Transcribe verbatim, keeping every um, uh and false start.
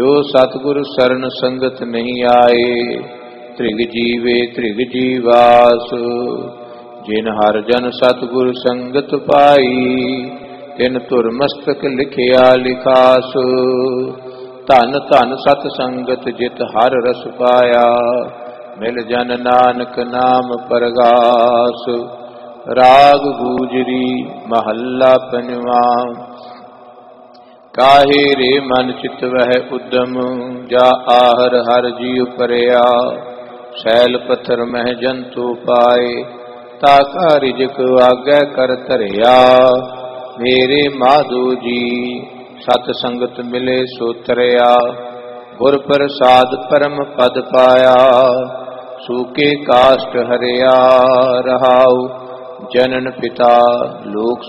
ਜੋ ਸਤਿਗੁਰ ਸਰਣ ਸੰਗਤ ਨਹੀਂ ਆਏ, ਤ੍ਰਿਗ ਜੀਵੇ ਤ੍ਰਿਗ ਜੀਵਾਸ। ਜਿਨ ਹਰ ਜਨ ਸਤਿਗੁਰ ਸੰਗਤ ਪਾਈ, ਤਿਨ ਧੁਰ ਮਸਤਕ ਲਿਖਿਆ ਲਿਖਾਸ। ਧਨ ਧਨ ਸਤ ਸੰਗਤ ਜਿਤ ਹਰ ਰਸ ਪਾਇਆ, ਮਿਲ ਜਨ ਨਾਨਕ ਨਾਮ ਪਰਗਾਸ। ਰਾਗ ਗੂਜਰੀ ਮਹੱਲਾ ਪੰਜਵਾ। ਕਾਹੇ ਰੇ ਮਨ ਚਿਤ ਵਹਿ ਉਦਮ, ਜਾ ਆਹਰ ਹਰ ਜੀਉ ਪਰਿਆ। ਸੈਲ ਪੱਥਰ ਮਹਿ ਜੰਤੂ ਪਾਏ, ਤਾਕਾ ਰਿਜਕ ਆਗੈ ਕਰ ਧਰਿਆ। ਮੇਰੇ ਮਾਧੋ ਜੀ ਸਤ ਸੰਗਤ ਮਿਲੇ ਸੋ ਤਰਿਆ, ਗੁਰ ਪ੍ਰਸਾਦ ਪਰਮ ਪਦ ਪਾਇਆ। ਸੂਕੇ ਕਾਸ਼ਟ ਹਰਿਆ ਰਹਾਉ, ਜਨਨ ਪਿਤਾ ਲੋਕ